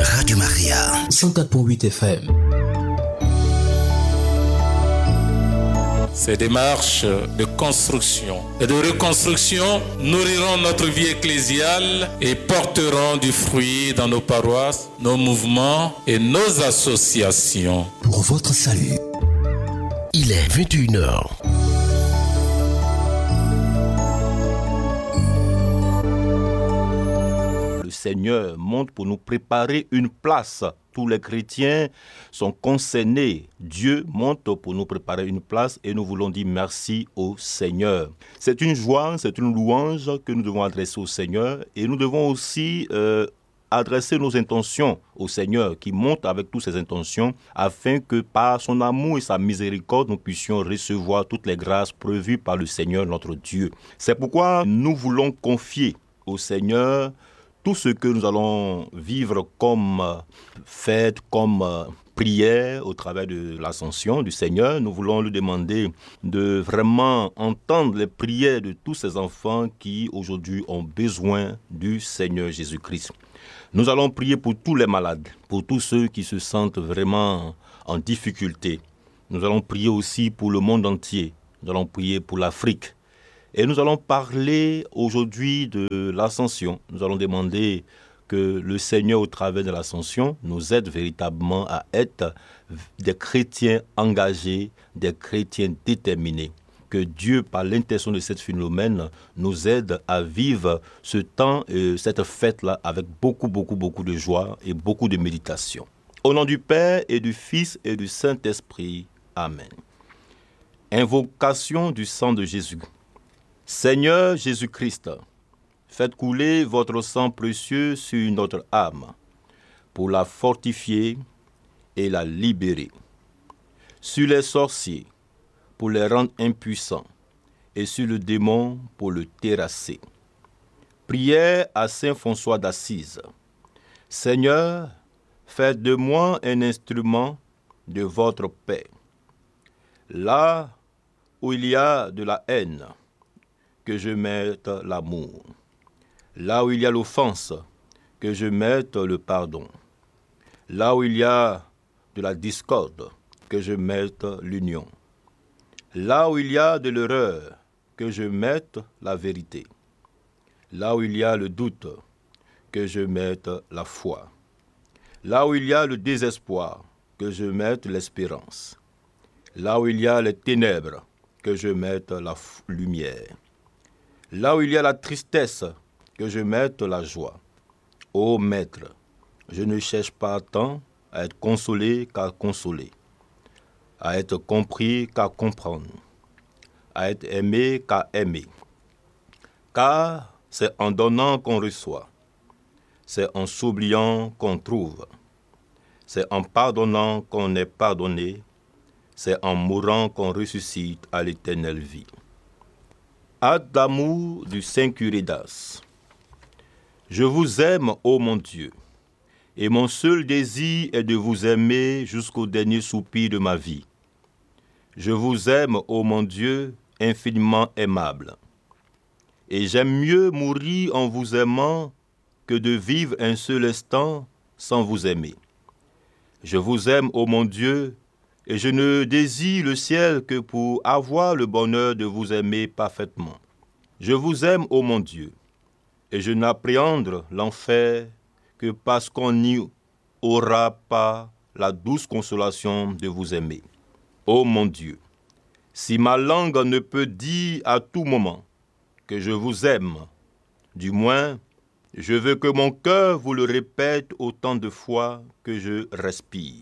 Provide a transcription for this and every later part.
Radio Maria 104.8 FM. Ces démarches de construction et de reconstruction nourriront notre vie ecclésiale et porteront du fruit dans nos paroisses, nos mouvements et nos associations. Pour votre salut, il est 21h. Le Seigneur monte pour nous préparer une place. Tous les chrétiens sont concernés. Dieu monte pour nous préparer une place et nous voulons dire merci au Seigneur. C'est une joie, c'est une louange que nous devons adresser au Seigneur et nous devons aussi adresser nos intentions au Seigneur qui monte avec toutes ses intentions afin que par son amour et sa miséricorde, nous puissions recevoir toutes les grâces prévues par le Seigneur notre Dieu. C'est pourquoi nous voulons confier au Seigneur tout ce que nous allons vivre comme fête, comme prière au travers de l'ascension du Seigneur. Nous voulons lui demander de vraiment entendre les prières de tous ces enfants qui aujourd'hui ont besoin du Seigneur Jésus-Christ. Nous allons prier pour tous les malades, pour tous ceux qui se sentent vraiment en difficulté. Nous allons prier aussi pour le monde entier. Nous allons prier pour l'Afrique. Et nous allons parler aujourd'hui de l'ascension. Nous allons demander que le Seigneur, au travers de l'ascension, nous aide véritablement à être des chrétiens engagés, des chrétiens déterminés. Que Dieu, par l'intention de cette Philomène, nous aide à vivre ce temps et cette fête-là avec beaucoup de joie et beaucoup de méditation. Au nom du Père et du Fils et du Saint-Esprit. Amen. Invocation du sang de Jésus. Seigneur Jésus-Christ, faites couler votre sang précieux sur notre âme pour la fortifier et la libérer. Sur les sorciers pour les rendre impuissants et sur le démon pour le terrasser. Prière à Saint François d'Assise. Seigneur, faites de moi un instrument de votre paix. Là où il y a de la haine, que je mette l'amour. Là où il y a l'offense, que je mette le pardon. Là où il y a de la discorde, que je mette l'union. Là où il y a de l'erreur, que je mette la vérité. Là où il y a le doute, que je mette la foi. Là où il y a le désespoir, que je mette l'espérance. Là où il y a les ténèbres, que je mette la lumière. Là où il y a la tristesse, que je mette la joie. Ô Maître, je ne cherche pas tant à être consolé qu'à consoler, à être compris qu'à comprendre, à être aimé qu'à aimer. Car c'est en donnant qu'on reçoit, c'est en s'oubliant qu'on trouve, c'est en pardonnant qu'on est pardonné, c'est en mourant qu'on ressuscite à l'éternelle vie. Acte d'amour du Saint Curé d'Ars. Je vous aime, ô mon Dieu, et mon seul désir est de vous aimer jusqu'au dernier soupir de ma vie. Je vous aime, ô mon Dieu, infiniment aimable. Et j'aime mieux mourir en vous aimant que de vivre un seul instant sans vous aimer. Je vous aime, ô mon Dieu, et je ne désire le ciel que pour avoir le bonheur de vous aimer parfaitement. Je vous aime, ô mon Dieu, et je n'appréhende l'enfer que parce qu'on n'y aura pas la douce consolation de vous aimer. Ô mon Dieu, si ma langue ne peut dire à tout moment que je vous aime, du moins, je veux que mon cœur vous le répète autant de fois que je respire.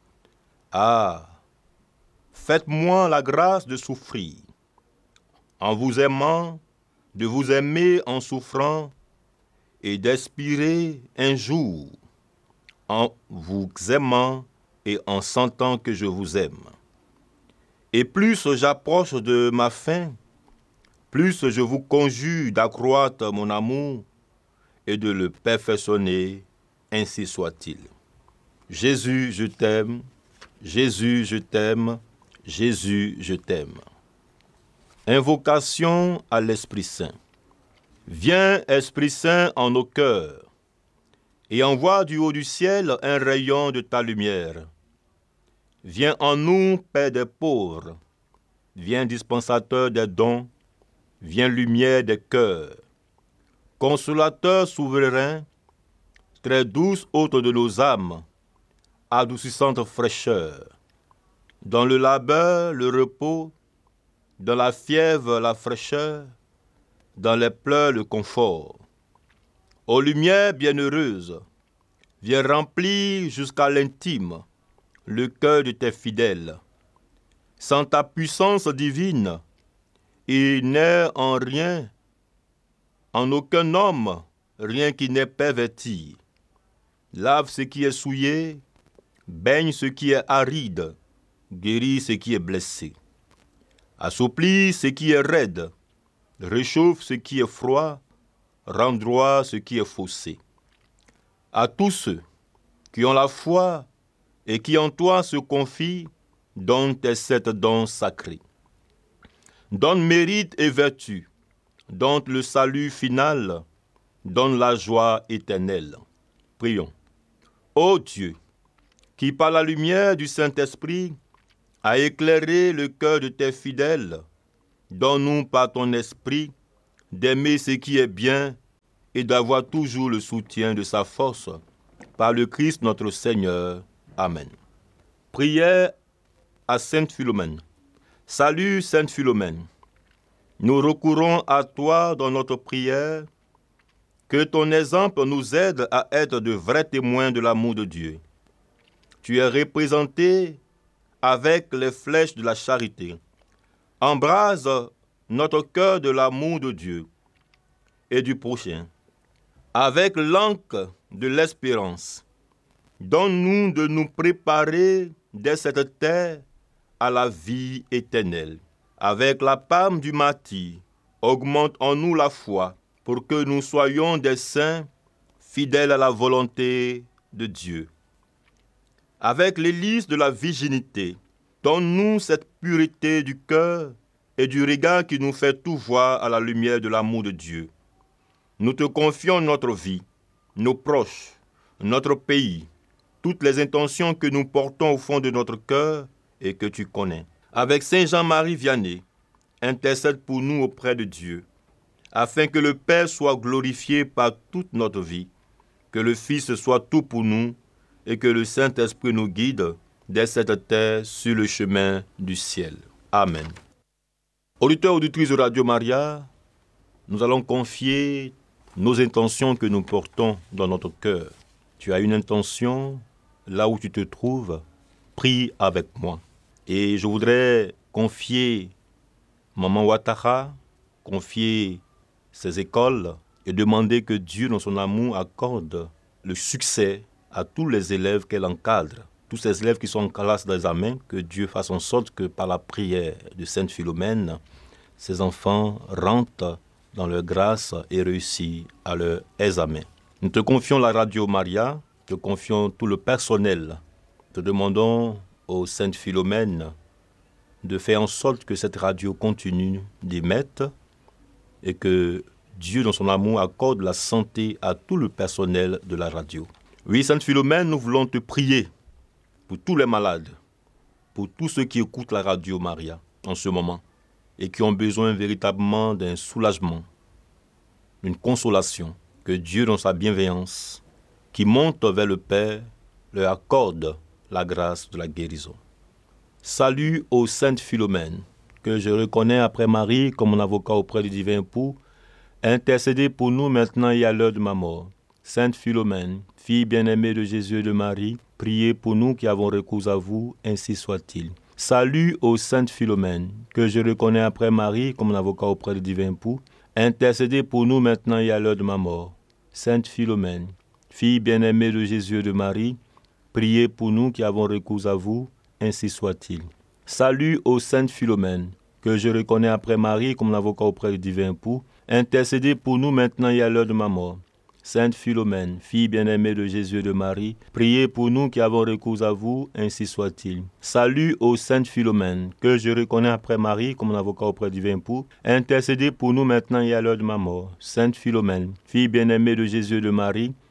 Ah, faites-moi la grâce de souffrir, en vous aimant, de vous aimer en souffrant et d'expirer un jour en vous aimant et en sentant que je vous aime. Et plus j'approche de ma fin, plus je vous conjure d'accroître mon amour et de le perfectionner, ainsi soit-il. Jésus, je t'aime. Jésus, je t'aime. Jésus, je t'aime. Invocation à l'Esprit Saint. Viens, Esprit Saint, en nos cœurs, et envoie du haut du ciel un rayon de ta lumière. Viens en nous, Père des pauvres, viens dispensateur des dons, viens lumière des cœurs, consolateur souverain, très douce hôte de nos âmes, adoucissante fraîcheur. Dans le labeur, le repos, dans la fièvre, la fraîcheur, dans les pleurs, le confort. Ô lumière bienheureuse, viens remplir jusqu'à l'intime le cœur de tes fidèles. Sans ta puissance divine, il n'est en rien, en aucun homme, rien qui n'est perverti. Lave ce qui est souillé, baigne ce qui est aride, guéris ce qui est blessé. Assouplis ce qui est raide, réchauffe ce qui est froid, rend droit ce qui est faussé. À tous ceux qui ont la foi et qui en toi se confient, donne tes 7 dons sacrés. Donne mérite et vertu, donne le salut final, donne la joie éternelle. Prions. Ô Dieu, qui par la lumière du Saint-Esprit a éclairé le cœur de tes fidèles, donne-nous par ton esprit d'aimer ce qui est bien et d'avoir toujours le soutien de sa force. Par le Christ notre Seigneur. Amen. Prière à Sainte Philomène. Salut Sainte Philomène. Nous recourons à toi dans notre prière. Que ton exemple nous aide à être de vrais témoins de l'amour de Dieu. Tu es représenté avec les flèches de la charité. Embrase notre cœur de l'amour de Dieu et du prochain. Avec l'encre de l'espérance, donne-nous de nous préparer dès cette terre à la vie éternelle. Avec la palme du martyr, augmente en nous la foi pour que nous soyons des saints fidèles à la volonté de Dieu. Avec l'hélice de la virginité, donne-nous cette pureté du cœur et du regard qui nous fait tout voir à la lumière de l'amour de Dieu. Nous te confions notre vie, nos proches, notre pays, toutes les intentions que nous portons au fond de notre cœur et que tu connais. Avec Saint Jean-Marie Vianney, intercède pour nous auprès de Dieu, afin que le Père soit glorifié par toute notre vie, que le Fils soit tout pour nous et que le Saint-Esprit nous guide dès cette terre sur le chemin du ciel. Amen. Auditeurs, auditrices de Radio Maria, nous allons confier nos intentions que nous portons dans notre cœur. Tu as une intention, là où tu te trouves, prie avec moi. Et je voudrais confier Maman Ouattara, confier ses écoles et demander que Dieu, dans son amour, accorde le succès à tous les élèves qu'elle encadre. Tous ces élèves qui sont en classe d'examen, que Dieu fasse en sorte que par la prière de Sainte Philomène, ces enfants rentrent dans leur grâce et réussissent à leur examen. Nous te confions la Radio Maria, te confions tout le personnel. Te demandons aux Sainte Philomène de faire en sorte que cette radio continue d'émettre et que Dieu, dans son amour, accorde la santé à tout le personnel de la radio. Oui, Sainte Philomène, nous voulons te prier pour tous les malades, pour tous ceux qui écoutent la Radio Maria en ce moment et qui ont besoin véritablement d'un soulagement, d'une consolation, que Dieu, dans sa bienveillance, qui monte vers le Père, leur accorde la grâce de la guérison. Salut aux Sainte Philomène, que je reconnais après Marie comme mon avocat auprès du divin époux, intercédez pour nous maintenant et à l'heure de ma mort. Sainte Philomène, fille bien-aimée de Jésus et de Marie, priez pour nous qui avons recours à vous, ainsi soit-il. Salut aux Sainte Philomène, que je reconnais après Marie comme mon avocat auprès du divin époux, intercédez pour nous maintenant et à l'heure de ma mort. Sainte Philomène, fille bien-aimée de Jésus et de Marie, priez pour nous qui avons recours à vous, ainsi soit-il. Salut aux Sainte Philomène, que je reconnais après Marie comme l'avocat auprès du divin époux, intercédez pour nous maintenant et à l'heure de ma mort. Sainte Philomène, fille bien-aimée de Jésus et de Marie, priez pour nous qui avons recours à vous, ainsi soit-il. Salut aux Sainte Philomène, que je reconnais après Marie comme l'avocat auprès du divin époux, intercédez pour nous maintenant et à l'heure de ma mort. Sainte Philomène, fille bien-aimée de Jésus et de Marie,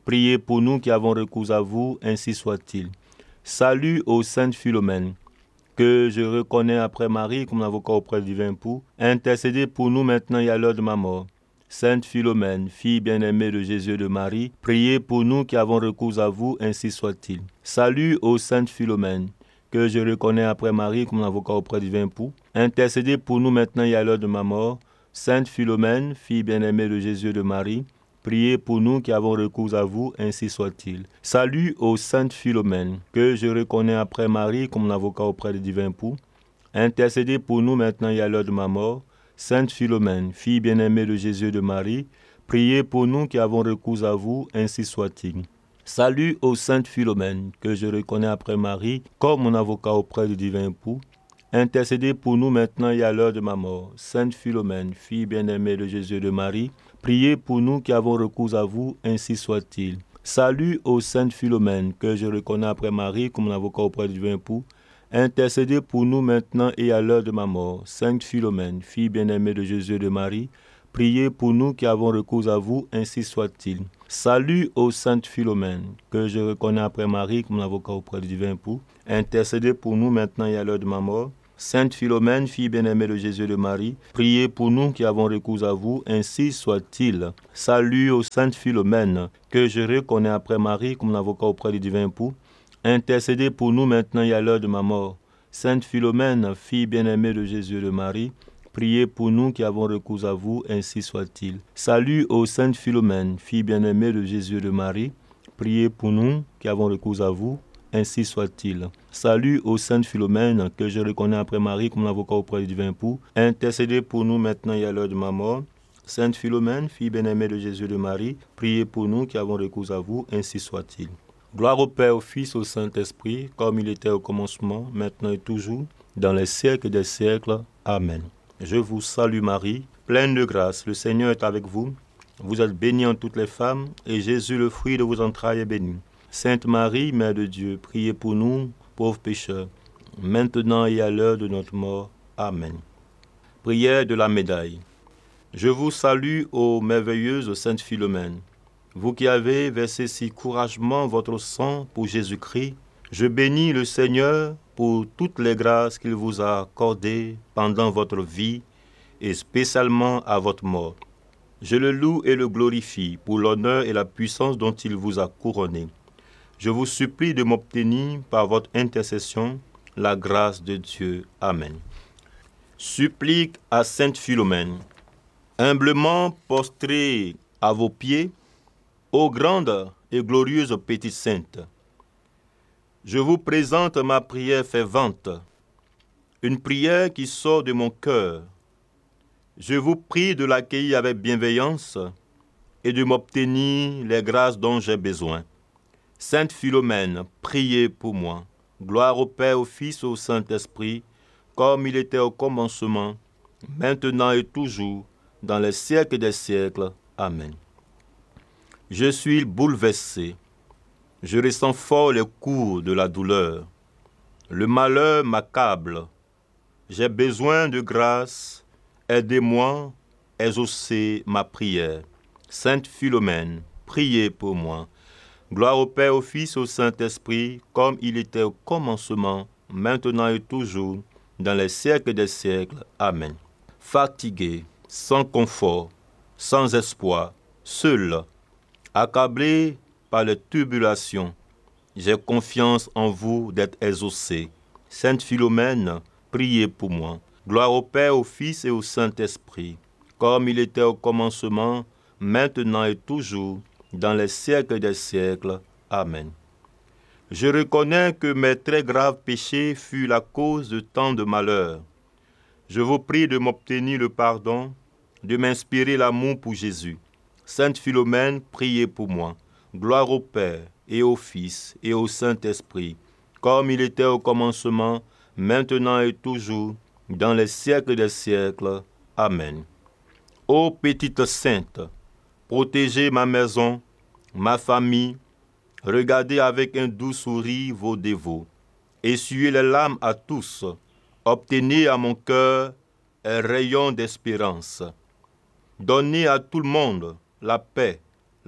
priez pour nous qui avons recours à vous, ainsi soit-il. Salut aux saintes Philomène, que je reconnais après Marie comme avocat auprès du divin époux. Intercédez pour nous maintenant et à l'heure de ma mort. Sainte Philomène, fille bien-aimée de Jésus et de Marie, priez pour nous qui avons recours à vous, ainsi soit-il. Salut aux saintes Philomène, que je reconnais après Marie comme avocat auprès du divin époux. Intercédez pour nous maintenant et à l'heure de ma mort. Sainte Philomène, fille bien-aimée de Jésus et de Marie, priez pour nous qui avons recours à vous, ainsi soit-il. Salut aux saintes Philomène, que je reconnais après Marie comme avocat auprès du divin époux. Intercédez pour nous maintenant et à l'heure de ma mort. Sainte Philomène, fille bien-aimée de Jésus et de Marie, priez pour nous qui avons recours à vous, ainsi soit-il. Salut aux saintes Philomène, que je reconnais après Marie comme mon avocat auprès du divin époux. Intercédez pour nous maintenant et à l'heure de ma mort. Sainte Philomène, fille bien-aimée de Jésus et de Marie, priez pour nous qui avons recours à vous, ainsi soit-il. Salut aux saintes Philomène, que je reconnais après Marie comme mon avocat auprès du divin époux. Intercédez pour nous maintenant et à l'heure de ma mort. Sainte Philomène, fille bien-aimée de Jésus et de Marie, priez pour nous qui avons recours à vous, ainsi soit-il. Salut aux saintes Philomène, que je reconnais après Marie comme avocat auprès du divin époux. Intercédez pour nous maintenant et à l'heure de ma mort. Sainte Philomène, fille bien-aimée de Jésus et de Marie, priez pour nous qui avons recours à vous, ainsi soit-il. Salut aux saintes Philomène, que je reconnais après Marie comme avocat auprès du divin époux. Intercédez pour nous maintenant et à l'heure de ma mort. Sainte Philomène, fille bien-aimée de Jésus et de Marie, priez pour nous qui avons recours à vous, ainsi soit-il. Salut aux saintes Philomène, fille bien-aimée de Jésus et de Marie, priez pour nous qui avons recours à vous, ainsi soit-il. Salut aux saintes Philomène, que je reconnais après Marie comme avocat auprès du divin époux. Intercédez pour nous maintenant et à l'heure de ma mort. Sainte Philomène, fille bien-aimée de Jésus et de Marie, priez pour nous qui avons recours à vous, ainsi soit-il. Gloire au Père, au Fils, au Saint-Esprit, comme il était au commencement, maintenant et toujours, dans les siècles des siècles. Amen. Je vous salue Marie, pleine de grâce, le Seigneur est avec vous. Vous êtes bénie en toutes les femmes, et Jésus, le fruit de vos entrailles, est béni. Sainte Marie, Mère de Dieu, priez pour nous, pauvres pécheurs, maintenant et à l'heure de notre mort. Amen. Prière de la médaille. Je vous salue, ô merveilleuse Sainte Philomène. Vous qui avez versé si courageusement votre sang pour Jésus-Christ, je bénis le Seigneur pour toutes les grâces qu'il vous a accordées pendant votre vie et spécialement à votre mort. Je le loue et le glorifie pour l'honneur et la puissance dont il vous a couronné. Je vous supplie de m'obtenir par votre intercession la grâce de Dieu. Amen. Supplique à Sainte Philomène. Humblement prostrée à vos pieds, ô grande et glorieuse petite sainte, je vous présente ma prière fervente, une prière qui sort de mon cœur. Je vous prie de l'accueillir avec bienveillance et de m'obtenir les grâces dont j'ai besoin. Sainte Philomène, priez pour moi. Gloire au Père, au Fils, au Saint-Esprit, comme il était au commencement, maintenant et toujours, dans les siècles des siècles. Amen. Je suis bouleversé. Je ressens fort les coups de la douleur. Le malheur m'accable. J'ai besoin de grâce. Aidez-moi, exaucez ma prière. Sainte Philomène, priez pour moi. Gloire au Père, au Fils, au Saint-Esprit, comme il était au commencement, maintenant et toujours, dans les siècles des siècles. Amen. Fatigué, sans confort, sans espoir, seul, accablé par les tribulations, j'ai confiance en vous d'être exaucé. Sainte Philomène, priez pour moi. Gloire au Père, au Fils et au Saint-Esprit, comme il était au commencement, maintenant et toujours, dans les siècles des siècles. Amen. Je reconnais que mes très graves péchés furent la cause de tant de malheurs. Je vous prie de m'obtenir le pardon, de m'inspirer l'amour pour Jésus. Sainte Philomène, priez pour moi. Gloire au Père, et au Fils, et au Saint-Esprit, comme il était au commencement, maintenant et toujours, dans les siècles des siècles. Amen. Ô petite sainte, protégez ma maison, ma famille, regardez avec un doux sourire vos dévots, essuyez les larmes à tous, obtenez à mon cœur un rayon d'espérance. Donnez à tout le monde la paix,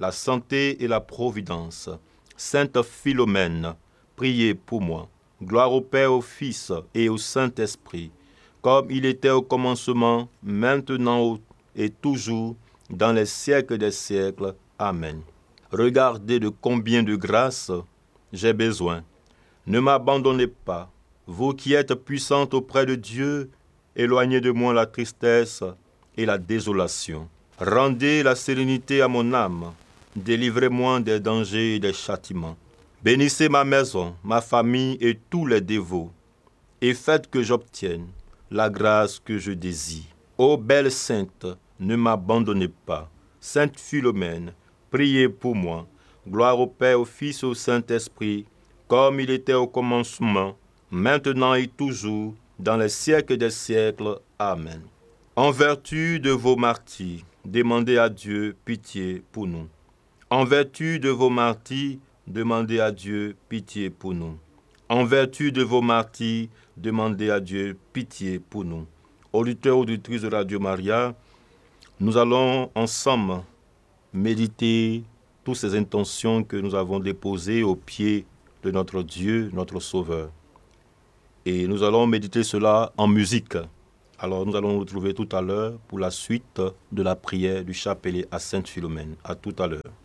la santé et la providence. Sainte Philomène, priez pour moi. Gloire au Père, au Fils et au Saint-Esprit, comme il était au commencement, maintenant et toujours, dans les siècles des siècles. Amen. Regardez de combien de grâce j'ai besoin. Ne m'abandonnez pas, vous qui êtes puissante auprès de Dieu, éloignez de moi la tristesse et la désolation. Rendez la sérénité à mon âme, délivrez-moi des dangers et des châtiments. Bénissez ma maison, ma famille et tous les dévots, et faites que j'obtienne la grâce que je désire. Ô belle sainte, ne m'abandonnez pas. Sainte Philomène, priez pour moi. Gloire au Père, au Fils et au Saint-Esprit, comme il était au commencement, maintenant et toujours, dans les siècles des siècles. Amen. En vertu de vos martyrs, demandez à Dieu pitié pour nous. En vertu de vos martyrs, demandez à Dieu pitié pour nous. En vertu de vos martyrs, demandez à Dieu pitié pour nous. Auditeurs, auditrices de Radio Maria, nous allons ensemble méditer toutes ces intentions que nous avons déposées au pied de notre Dieu, notre Sauveur. Et nous allons méditer cela en musique. Alors nous allons nous retrouver tout à l'heure pour la suite de la prière du chapelet à Sainte Philomène. À tout à l'heure.